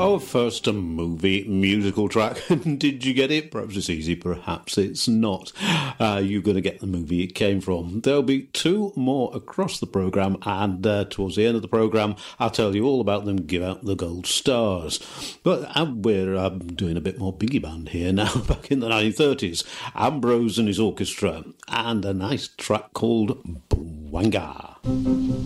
Our first movie musical track. Did you get it? Perhaps it's easy, perhaps it's not. You're going to get the movie it came from. There'll be two more across the programme, and towards the end of the programme, I'll tell you all about them, give out the gold stars. But we're doing a bit more biggie band here now, back in the 1930s. Ambrose and his orchestra, and a nice track called Bwanga.